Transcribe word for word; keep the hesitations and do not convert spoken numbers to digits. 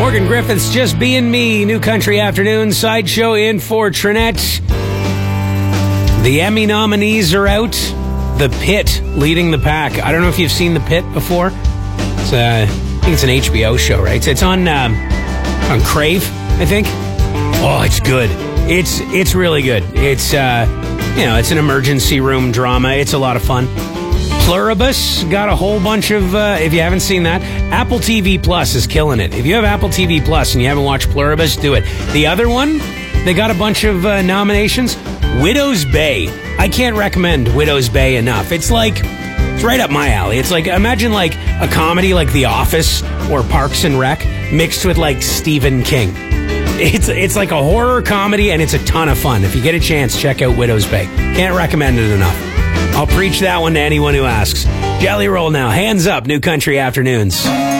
Morgan Griffiths, Just Being Me, New Country Afternoon, Sideshow in for Trinette. The Emmy nominees are out. The Pit leading the pack. I don't know if you've seen The Pit before. It's uh, I think it's an H B O show, right? It's on um, on Crave, I think. Oh, it's good. It's it's really good. It's uh, you know, it's an emergency room drama. It's a lot of fun. Pluribus got a whole bunch of, uh, if you haven't seen that, Apple T V Plus is killing it. If you have Apple T V Plus and you haven't watched Pluribus, do it. The other one, they got a bunch of uh, nominations. Widow's Bay. I can't recommend Widow's Bay enough. It's like, it's right up my alley. It's like, imagine like a comedy like The Office or Parks and Rec mixed with like Stephen King. It's it's like a horror comedy and it's a ton of fun. If you get a chance, check out Widow's Bay. Can't recommend it enough. I'll preach that one to anyone who asks. Jelly Roll now. Hands up, New Country Afternoons.